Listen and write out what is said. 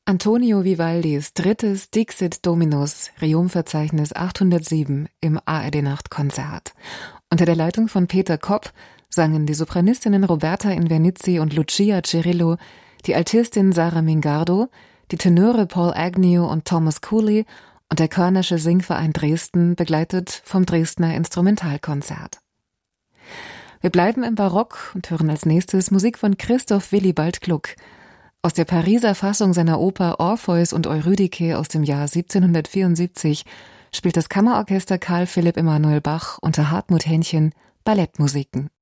Antonio Vivaldis drittes Dixit Dominus, Requiem-Verzeichnis 807 im ARD-Nachtkonzert. Unter der Leitung von Peter Kopp sangen die Sopranistinnen Roberta Invernizzi und Lucia Cirillo, die Altistin Sarah Mingardo, die Tenöre Paul Agnew und Thomas Cooley und der Körnersche Singverein Dresden, begleitet vom Dresdner Instrumentalkonzert. Wir bleiben im Barock und hören als nächstes Musik von Christoph Willibald Gluck. Aus der Pariser Fassung seiner Oper Orpheus und Eurydike aus dem Jahr 1774 spielt das Kammerorchester Karl Philipp Emanuel Bach unter Hartmut Hähnchen Ballettmusiken.